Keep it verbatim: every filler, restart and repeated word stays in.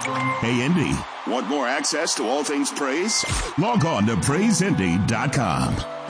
Hey, Indy. Want more access to all things praise? Log on to praise indy dot com.